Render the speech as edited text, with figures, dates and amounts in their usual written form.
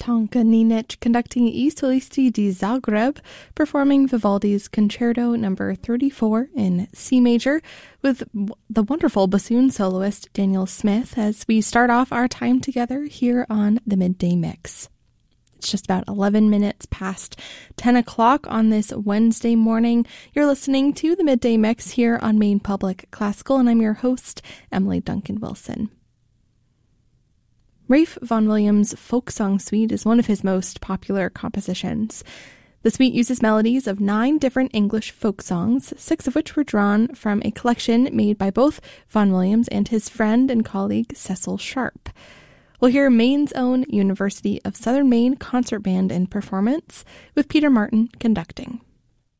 Tonka Nienic conducting I Solisti di Zagreb, performing Vivaldi's Concerto No. 34 in C major, with the wonderful bassoon soloist Daniel Smith, as we start off our time together here on the Midday Mix. It's just about 11 minutes past 10 o'clock on this Wednesday morning. You're listening to the Midday Mix here on Maine Public Classical, and I'm your host, Emily Duncan Wilson. Ralph Vaughan Williams' Folk Song Suite is one of his most popular compositions. The suite uses melodies of 9 different English folk songs, 6 of which were drawn from a collection made by both Vaughan Williams and his friend and colleague Cecil Sharp. We'll hear Maine's own University of Southern Maine Concert Band in performance, with Peter Martin conducting.